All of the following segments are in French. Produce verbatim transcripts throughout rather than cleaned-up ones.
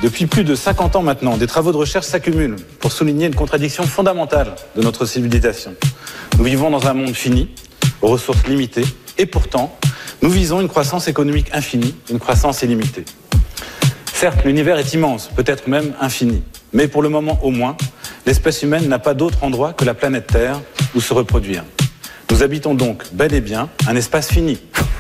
Depuis plus de cinquante ans maintenant, des travaux de recherche s'accumulent pour souligner une contradiction fondamentale de notre civilisation. Nous vivons dans un monde fini, aux ressources limitées, et pourtant, nous visons une croissance économique infinie, une croissance illimitée. Certes, l'univers est immense, peut-être même infini, mais pour le moment au moins, l'espèce humaine n'a pas d'autre endroit que la planète Terre où se reproduire. Nous habitons donc bel et bien un espace fini.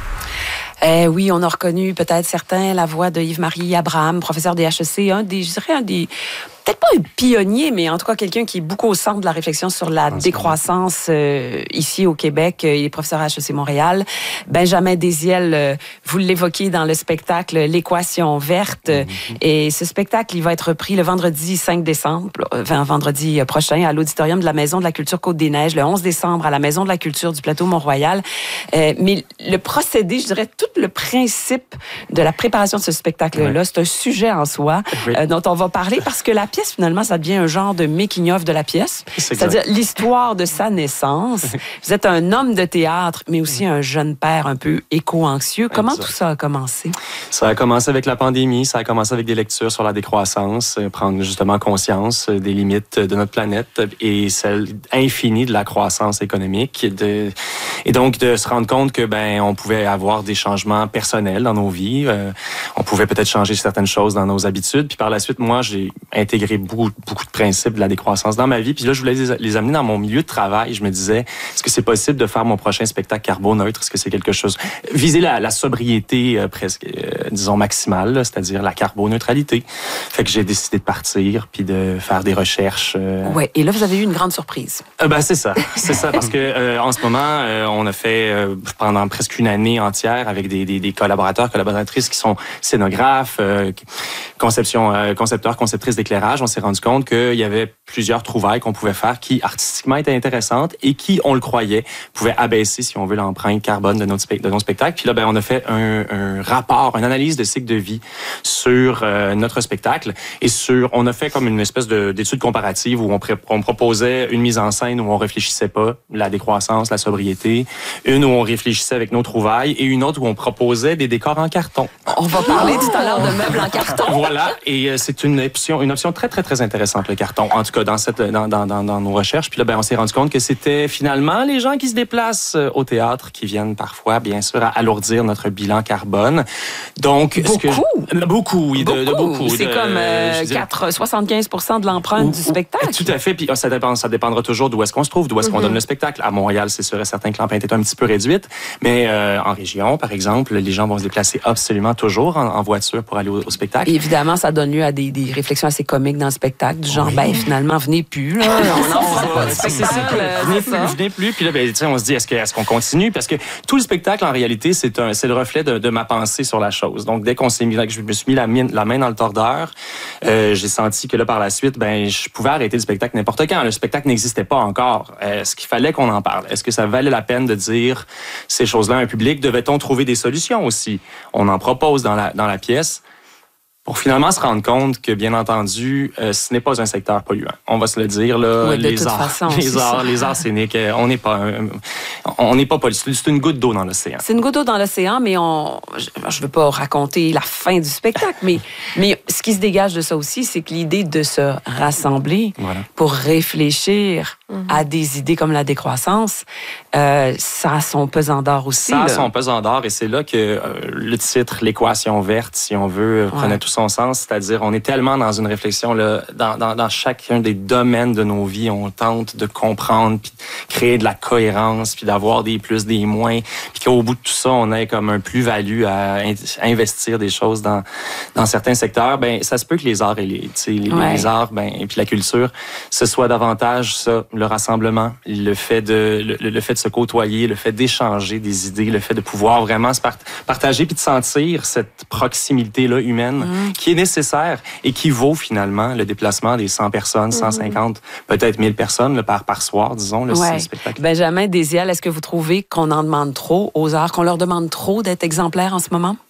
Eh oui, on a reconnu peut-être certains la voix de Yves-Marie Abraham, professeur des H E C, un des, je dirais, un des, peut-être pas un pionnier, mais en tout cas quelqu'un qui est beaucoup au centre de la réflexion sur la décroissance euh, ici au Québec. Il est professeur à H E C Montréal. Benjamin Désiel, euh, vous l'évoquiez dans le spectacle L'équation verte. Mm-hmm. Et ce spectacle, il va être repris le vendredi cinq décembre, enfin, vendredi prochain, à l'Auditorium de la Maison de la Culture Côte-des-Neiges, le onze décembre à la Maison de la Culture du Plateau Mont-Royal. Euh, mais le procédé, je dirais, tout le principe de la préparation de ce spectacle-là, ouais. c'est un sujet en soi oui. euh, dont on va parler parce que la pièce, finalement, ça devient un genre de making-of de la pièce. C'est C'est-à-dire exact. L'histoire de sa naissance. Vous êtes un homme de théâtre, mais aussi un jeune père un peu éco-anxieux. Comment exact. Tout ça a commencé? Ça a commencé avec la pandémie, ça a commencé avec des lectures sur la décroissance, prendre justement conscience des limites de notre planète et celle infinie de la croissance économique. De, et donc, de se rendre compte que ben on pouvait avoir des changements personnels dans nos vies. Euh, on pouvait peut-être changer certaines choses dans nos habitudes. Puis par la suite, moi, j'ai intégré beaucoup, beaucoup de principes de la décroissance dans ma vie. Puis là, je voulais les, les amener dans mon milieu de travail. Je me disais, est-ce que c'est possible de faire mon prochain spectacle carboneutre? Est-ce que c'est quelque chose... Viser la, la sobriété euh, presque, euh, disons, maximale, là, c'est-à-dire la carboneutralité. Fait que j'ai décidé de partir puis de faire des recherches. Euh... Oui, et là, vous avez eu une grande surprise. Euh, ben, c'est ça. C'est ça, parce que euh, en ce moment, euh, on a fait euh, pendant presque une année entière avec des, des, des collaborateurs, collaboratrices qui sont scénographes, euh, conception, euh, concepteurs, conceptrices d'éclairage. On s'est rendu compte qu'il y avait plusieurs trouvailles qu'on pouvait faire qui, artistiquement, étaient intéressantes et qui, on le croyait, pouvaient abaisser, si on veut, l'empreinte carbone de notre, de notre spectacle. Puis là, ben, on a fait un, un rapport, une analyse de cycle de vie sur euh, notre spectacle et sur, on a fait comme une espèce de, d'étude comparative où on, pré, on proposait une mise en scène où on réfléchissait pas la décroissance, la sobriété, une où on réfléchissait avec nos trouvailles et une autre où on proposait des décors en carton. On va parler tout à l'heure de meubles en carton. Voilà, et euh, c'est une option, une option très, très, très intéressante, le carton, en tout cas dans, cette, dans, dans, dans, dans nos recherches. Puis là, ben, on s'est rendu compte que c'était finalement les gens qui se déplacent au théâtre qui viennent parfois, bien sûr, à alourdir notre bilan carbone. Donc, beaucoup? Ce que je... Beaucoup, oui, beaucoup. De, de beaucoup. C'est de, comme euh, dirais... soixante-quinze pour cent de l'empreinte ou, du spectacle. Tout à fait, puis ça, dépend, ça dépendra toujours d'où est-ce qu'on se trouve, d'où est-ce mm-hmm. qu'on donne le spectacle. À Montréal, c'est sûr et certain que l'empreinte est un petit peu réduite, mais euh, en région, par exemple, les gens vont se déplacer absolument toujours en, en voiture pour aller au, au spectacle. Et évidemment, ça donne lieu à des, des réflexions assez comiques dans le spectacle, du genre, oui. ben finalement, venez plus, là, on n'en fera pas de spectacle. Venez plus, venez plus, puis là, ben, on se dit, est-ce, que, est-ce qu'on continue? Parce que tout le spectacle, en réalité, c'est, un, c'est le reflet de, de ma pensée sur la chose. Donc, dès qu'on s'est mis, que je me suis mis la, mine, la main dans le tordeur, euh, j'ai senti que là, par la suite, ben, je pouvais arrêter le spectacle n'importe quand. Le spectacle n'existait pas encore. Est-ce qu'il fallait qu'on en parle? Est-ce que ça valait la peine de dire ces choses-là à un public? Devait-on trouver des solutions aussi? On en propose dans la, dans la pièce. Pour finalement se rendre compte que, bien entendu, euh, ce n'est pas un secteur polluant. On va se le dire, là, oui, les, arts, façon, les, arts, les arts scéniques, on n'est pas, euh, on n'est pas polluant. C'est une goutte d'eau dans l'océan. C'est une goutte d'eau dans l'océan, mais on, je ne veux pas raconter la fin du spectacle, mais, mais ce qui se dégage de ça aussi, c'est que l'idée de se rassembler voilà. pour réfléchir mm-hmm. à des idées comme la décroissance, euh, ça a son pesant d'or aussi. Ça a là. son pesant d'or, et c'est là que euh, le titre, l'équation verte, si on veut, ouais. prenait tout son sens. C'est-à-dire, on est tellement dans une réflexion, là, dans, dans, dans chacun des domaines de nos vies, on tente de comprendre, puis créer de la cohérence, puis d'avoir des plus, des moins, puis qu'au bout de tout ça, on ait comme un plus-value à in- investir des choses dans, dans certains secteurs. Ben, ça se peut que les arts et les, les, ouais. les arts, ben, et puis la culture, ce soit davantage ça, le rassemblement, le fait de, le, le fait de se côtoyer, le fait d'échanger des idées, le fait de pouvoir vraiment se part- partager puis de sentir cette proximité-là humaine mmh. qui est nécessaire et qui vaut finalement le déplacement des cent personnes, cent cinquante, mmh. peut-être mille personnes là, par, par soir, disons, le ouais. spectacle. Benjamin Désiel, est-ce que vous trouvez qu'on en demande trop aux arts, qu'on leur demande trop d'être exemplaires en ce moment?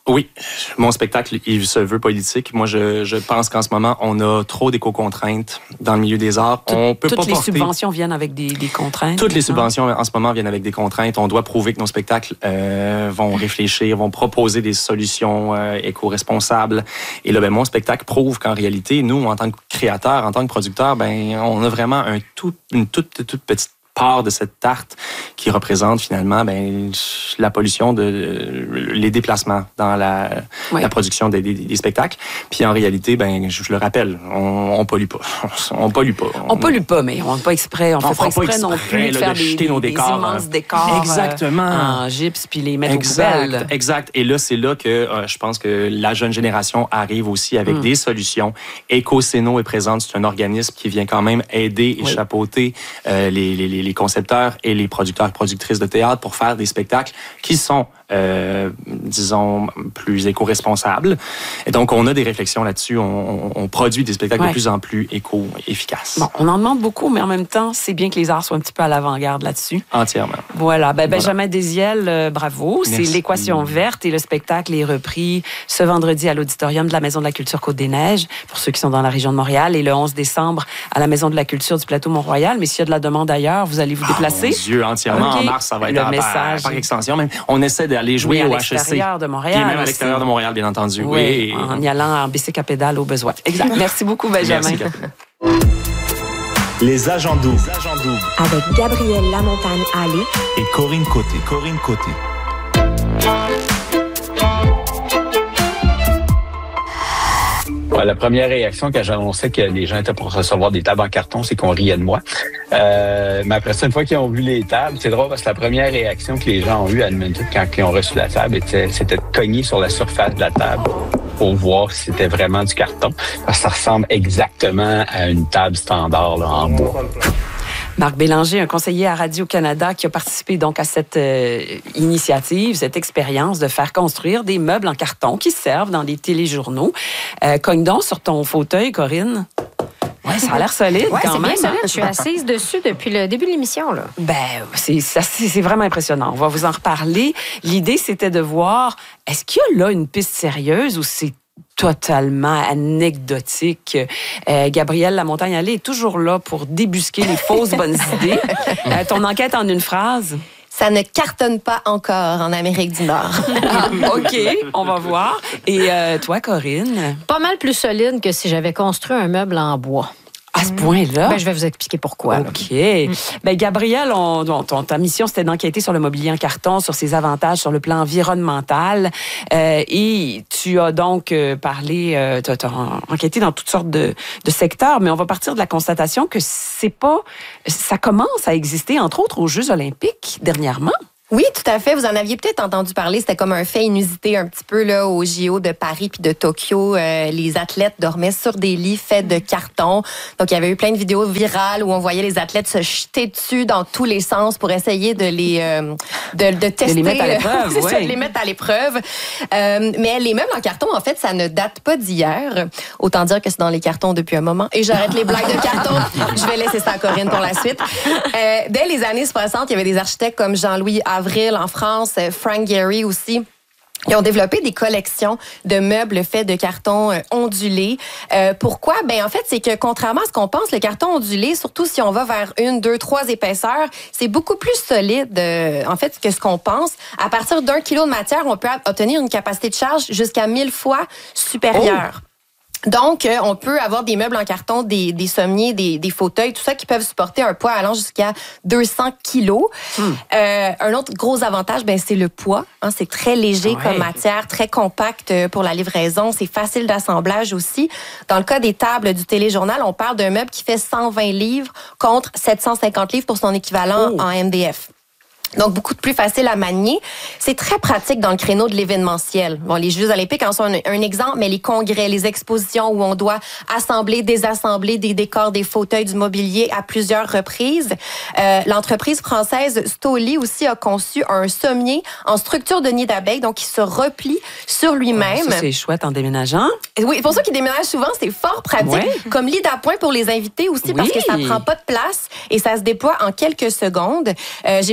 Oui, mon spectacle, il se veut politique. Moi, je, je pense qu'en ce moment, on a trop d'éco-contraintes dans le milieu des arts. Tout, on peut toutes pas les porter... subventions viennent avec des, des contraintes. Toutes les subventions en ce moment viennent avec des contraintes. On doit prouver que nos spectacles euh, vont réfléchir, vont proposer des solutions euh, éco-responsables. Et là, ben, mon spectacle prouve qu'en réalité, nous, en tant que créateurs, en tant que producteurs, ben, on a vraiment un tout, une toute, toute petite part de cette tarte qui représente finalement ben, la pollution de les déplacements dans la, oui. la production des, des, des spectacles. Puis en réalité, ben je, je le rappelle, on, on pollue pas, on, on pollue pas. On, on pollue pas, mais on ne pas exprès, on, on fait pas exprès, exprès non plus là, de faire de des, nos des, décors, des immenses euh, décors exactement euh, en gypse puis les mettre exact, aux poubelles. Exact. Et là, c'est là que euh, je pense que la jeune génération arrive aussi avec mm. des solutions. Éco-Céno est présente, c'est un organisme qui vient quand même aider et oui. chapeauter euh, les, les, les les concepteurs et les producteurs et productrices de théâtre pour faire des spectacles qui sont, euh, disons, plus éco-responsables. Et donc, on a des réflexions là-dessus. On, on produit des spectacles ouais. de plus en plus éco-efficaces. Bon, on en demande beaucoup, mais en même temps, c'est bien que les arts soient un petit peu à l'avant-garde là-dessus. Entièrement. Voilà. Ben, Benjamin voilà. Désiel, euh, bravo. Merci. C'est l'Équation verte et le spectacle est repris ce vendredi à l'Auditorium de la Maison de la Culture Côte-des-Neiges, pour ceux qui sont dans la région de Montréal, et le onze décembre à la Maison de la Culture du Plateau Mont-Royal. Mais s'il y a de la demande ailleurs, vous allez vous déplacer. Oh, mon Dieu, entièrement. Okay. En mars, ça va être le en, message. Par, par extension. Même, on essaie d'aller jouer au H E C. À l'extérieur de Montréal. Et même à l'extérieur de Montréal, bien entendu. Oui, oui. En y allant en bicycle à pédale au besoin. Exact. Merci beaucoup, Benjamin. Merci. Les agents doubles. Avec Gabrielle Lamontagne-Allé et Corinne Côté. Corinne Côté. La première réaction quand j'annonçais que les gens étaient pour recevoir des tables en carton, c'est qu'on riait de moi. Euh, mais après ça, une fois qu'ils ont vu les tables, c'est drôle parce que la première réaction que les gens ont eue à Edmonton quand ils ont reçu la table, était, c'était de cogner sur la surface de la table pour voir si c'était vraiment du carton. Parce que ça ressemble exactement à une table standard là, en bois. Marc Bélanger, un conseiller à Radio-Canada qui a participé donc à cette euh, initiative, cette expérience de faire construire des meubles en carton qui servent dans les téléjournaux. Euh, cogne donc sur ton fauteuil, Corinne. Ouais, ça a l'air solide ouais, quand c'est même. Bien solide. Je suis assise dessus depuis le début de l'émission. Là. Ben, c'est, c'est, c'est vraiment impressionnant. On va vous en reparler. L'idée, c'était de voir, est-ce qu'il y a là une piste sérieuse ou c'est totalement anecdotique. Euh, Gabrielle Lamontagne-Allé est toujours là pour débusquer les fausses bonnes idées. Euh, ton enquête en une phrase? Ça ne cartonne pas encore en Amérique du Nord. OK, on va voir. Et euh, toi, Corinne? Pas mal plus solide que si j'avais construit un meuble en bois. À ce point-là? Ben, je vais vous expliquer pourquoi. OK. Mm. Ben, Gabrielle, on, on, ton, ta mission, c'était d'enquêter sur le mobilier en carton, sur ses avantages sur le plan environnemental. Euh, et tu as donc euh, parlé, euh, tu as enquêté dans toutes sortes de, de secteurs, mais on va partir de la constatation que c'est pas... Ça commence à exister, entre autres, aux Jeux olympiques dernièrement. Oui, tout à fait. Vous en aviez peut-être entendu parler. C'était comme un fait inusité un petit peu là au J O de Paris puis de Tokyo. Euh, les athlètes dormaient sur des lits faits de carton. Donc, il y avait eu plein de vidéos virales où on voyait les athlètes se jeter dessus dans tous les sens pour essayer de les euh, de, de tester. De les mettre à l'épreuve, c'est ouais. ça, de les mettre à l'épreuve. Euh, mais les meubles en carton, en fait, ça ne date pas d'hier. Autant dire que c'est dans les cartons depuis un moment. Et j'arrête les blagues de carton. Je vais laisser ça à Corinne pour la suite. Euh, dès les années soixante, il y avait des architectes comme Jean-Louis Avril en France, Frank Gehry aussi. Ils ont développé des collections de meubles faits de carton euh, ondulé. Euh, pourquoi? Ben en fait, c'est que contrairement à ce qu'on pense, le carton ondulé, surtout si on va vers une, deux, trois épaisseurs, c'est beaucoup plus solide euh, en fait que ce qu'on pense. À partir d'un kilo de matière, on peut obtenir une capacité de charge jusqu'à mille fois supérieure. Oh. Donc, euh, on peut avoir des meubles en carton, des, des sommiers, des, des fauteuils, tout ça qui peuvent supporter un poids allant jusqu'à deux cents kilos. Mm. Euh, un autre gros avantage, ben c'est le poids. Hein, c'est très léger ouais. comme matière, très compact pour la livraison. C'est facile d'assemblage aussi. Dans le cas des tables du téléjournal, on parle d'un meuble qui fait cent vingt livres contre sept cent cinquante livres pour son équivalent oh. en M D F. Donc, beaucoup plus facile à manier. C'est très pratique dans le créneau de l'événementiel. Bon, les Jeux olympiques en sont un, un exemple, mais les congrès, les expositions où on doit assembler, désassembler des décors, des fauteuils, du mobilier à plusieurs reprises. Euh, l'entreprise française Stoli aussi a conçu un sommier en structure de nid d'abeille, donc qui se replie sur lui-même. Ça, c'est chouette en déménageant. Oui, pour ceux qui déménagent souvent, c'est fort pratique. Ouais. Comme lit d'appoint pour les invités aussi, oui. parce que ça prend pas de place et ça se déploie en quelques secondes. Euh, j'ai même vu des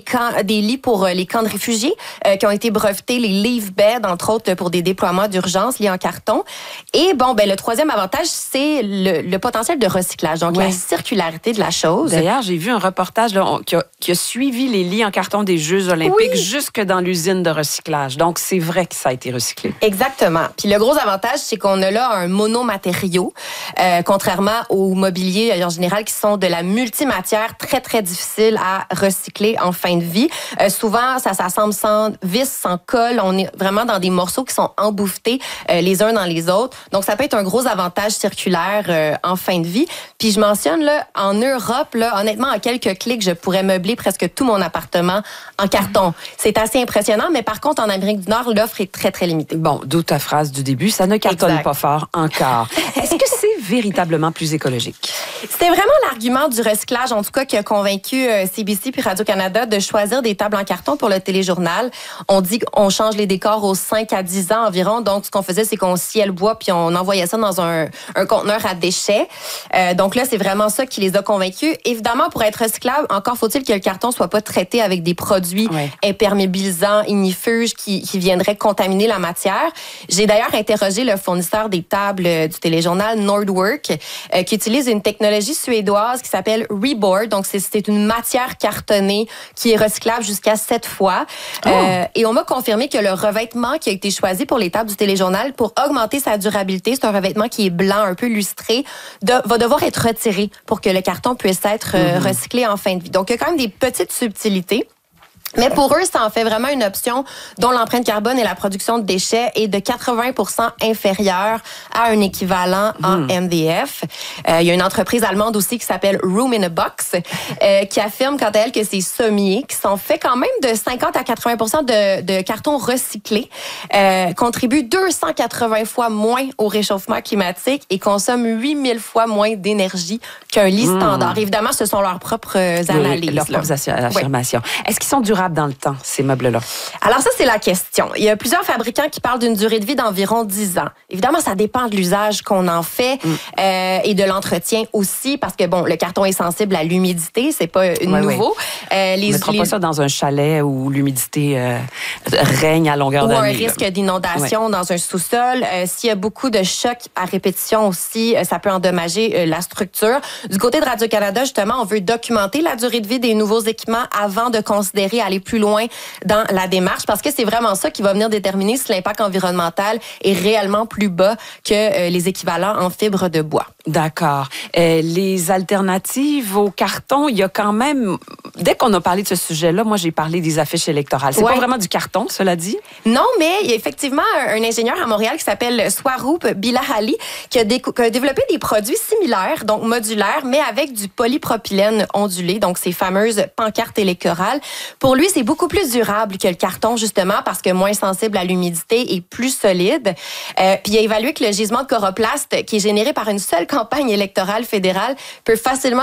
camps, des lits pour les camps de réfugiés euh, qui ont été brevetés, les leave beds, entre autres, pour des déploiements d'urgence liés en carton. Et bon, ben le troisième avantage, c'est le, le potentiel de recyclage, donc ouais. la circularité de la chose. D'ailleurs, j'ai vu un reportage là, qui, a, qui a suivi les lits en carton des Jeux olympiques oui. jusque dans l'usine de recyclage. Donc, c'est vrai que ça a été recyclé. Exactement. Puis le gros avantage, c'est qu'on a là un monomatériau, euh, contrairement au mobilier en général, qui sont de la multimatière très, très difficile à recycler en fin de vie. Euh, souvent, ça s'assemble sans vis, sans colle. On est vraiment dans des morceaux qui sont embouffetés euh, les uns dans les autres. Donc, ça peut être un gros avantage circulaire euh, en fin de vie. Puis, je mentionne, là, en Europe, là, honnêtement, en quelques clics, je pourrais meubler presque tout mon appartement en carton. C'est assez impressionnant, mais par contre, en Amérique du Nord, l'offre est très, très limitée. Bon, d'où ta phrase du début, ça ne cartonne exact. Pas fort encore. Est-ce que c'est véritablement plus écologique? C'était vraiment l'argument du recyclage, en tout cas, qui a convaincu euh, C B C puis Radio-Canada de choisir des tables en carton pour le téléjournal. On dit qu'on change les décors aux cinq à dix ans environ. Donc, ce qu'on faisait, c'est qu'on sciait le bois puis on envoyait ça dans un, un conteneur à déchets. Euh, donc là, c'est vraiment ça qui les a convaincus. Évidemment, pour être recyclable, encore faut-il que le carton soit pas traité avec des produits ouais. imperméabilisants, ignifuges qui, qui viendraient contaminer la matière. J'ai d'ailleurs interrogé le fournisseur des tables du téléjournal, Nordwork, euh, qui utilise une technologie suédoise qui s'appelle Reboard. Donc, c'est, c'est une matière cartonnée qui est recyclable jusqu'à sept fois. Oh. Euh, et on m'a confirmé que le revêtement qui a été choisi pour les tables du téléjournal pour augmenter sa durabilité, c'est un revêtement qui est blanc, un peu lustré, de, va devoir être retiré pour que le carton puisse être euh, mm-hmm. recyclé en fin de vie. Donc, il y a quand même des petites subtilités. Mais pour eux, ça en fait vraiment une option dont l'empreinte carbone et la production de déchets est de quatre-vingts pour cent inférieure à un équivalent en mmh. M D F. Euh, il y a une entreprise allemande aussi qui s'appelle Room in a Box euh, qui affirme quant à elle que ces sommiers, qui sont faits quand même de cinquante à quatre-vingts pour cent de, de carton recyclé, euh, contribuent deux cent quatre-vingts fois moins au réchauffement climatique et consomment huit mille fois moins d'énergie qu'un lit mmh. standard. Évidemment, ce sont leurs propres analyses. Leurs propres affirmations. Oui. Est-ce qu'ils sont durables dans le temps, ces meubles-là? Alors ça, c'est la question. Il y a plusieurs fabricants qui parlent d'une durée de vie d'environ dix ans. Évidemment, ça dépend de l'usage qu'on en fait mm. euh, et de l'entretien aussi, parce que bon, le carton est sensible à l'humidité, c'est pas ouais, nouveau. Ouais. Euh, les, On ne mettra les... pas ça dans un chalet où l'humidité euh, règne à longueur d'année. Ou un risque là. d'inondation ouais. dans un sous-sol. Euh, s'il y a beaucoup de chocs à répétition aussi, euh, ça peut endommager euh, la structure. Du côté de Radio-Canada, justement, on veut documenter la durée de vie des nouveaux équipements avant de considérer aller plus loin dans la démarche, parce que c'est vraiment ça qui va venir déterminer si l'impact environnemental est réellement plus bas que euh, les équivalents en fibre de bois. D'accord. Euh, les alternatives au carton, il y a quand même... Dès qu'on a parlé de ce sujet-là, moi, j'ai parlé des affiches électorales. C'est ouais. pas vraiment du carton, cela dit? Non, mais il y a effectivement un, un ingénieur à Montréal qui s'appelle Swaroop Bilahali qui a, décou- qui a développé des produits similaires, donc modulaires, mais avec du polypropylène ondulé, donc ces fameuses pancartes électorales. Pour lui, c'est beaucoup plus durable que le carton, justement, parce que moins sensible à l'humidité et plus solide. Euh, puis il a évalué que le gisement de coroplaste, qui est généré par une seule campagne électorale fédérale, peut facilement